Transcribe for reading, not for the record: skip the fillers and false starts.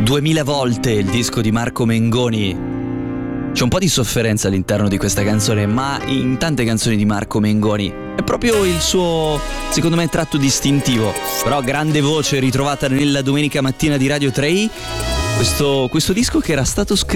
2000 volte il disco di Marco Mengoni. C'è un po' di sofferenza all'interno di questa canzone, ma in tante canzoni di Marco Mengoni è proprio il suo, secondo me, tratto distintivo. Però grande voce ritrovata nella domenica mattina di Radio 3i. Questo disco che era stato scritto